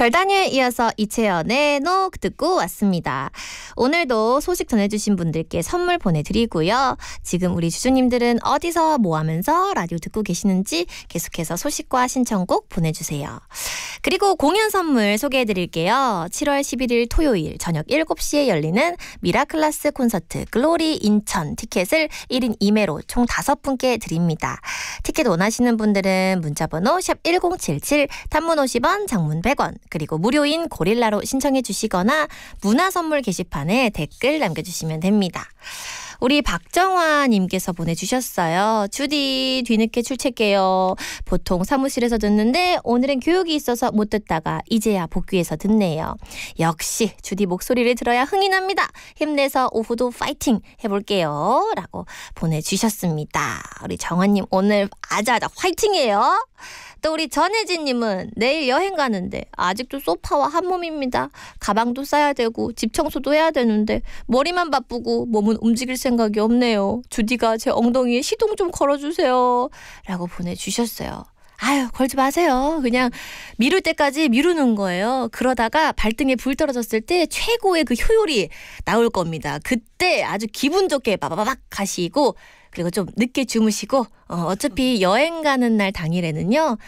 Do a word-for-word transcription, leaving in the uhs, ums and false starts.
별다니에 이어서 이채연의 노 듣고 왔습니다. 오늘도 소식 전해주신 분들께 선물 보내드리고요. 지금 우리 주주님들은 어디서 뭐 하면서 라디오 듣고 계시는지 계속해서 소식과 신청곡 보내주세요. 그리고 공연 선물 소개해드릴게요. 칠월 십일일 토요일 저녁 일곱 시에 열리는 미라클라스 콘서트 글로리 인천 티켓을 일 인 이 매로 총 다섯 분께 드립니다. 티켓 원하시는 분들은 문자번호 샵 일공칠칠 단문 오십 원 장문 백 원 그리고 무료인 고릴라로 신청해 주시거나 문화선물 게시판에 댓글 남겨주시면 됩니다. 우리 박정화님께서 보내주셨어요. 주디 뒤늦게 출첵게요. 보통 사무실에서 듣는데 오늘은 교육이 있어서 못 듣다가 이제야 복귀해서 듣네요. 역시 주디 목소리를 들어야 흥이 납니다. 힘내서 오후도 파이팅 해볼게요. 라고 보내주셨습니다. 우리 정화님 오늘 아자아자 화이팅이에요. 또 우리 전혜진님은 내일 여행 가는데 아직도 소파와 한 몸입니다. 가방도 싸야 되고 집 청소도 해야 되는데 머리만 바쁘고 몸은 움직일 생각이 없네요. 주디가 제 엉덩이에 시동 좀 걸어주세요. 라고 보내주셨어요. 아유 걸지 마세요. 그냥 미룰 때까지 미루는 거예요. 그러다가 발등에 불 떨어졌을 때 최고의 그 효율이 나올 겁니다. 그때 아주 기분 좋게 바바바박 가시고 그리고 좀 늦게 주무시고 어, 어차피 여행 가는 날 당일에는요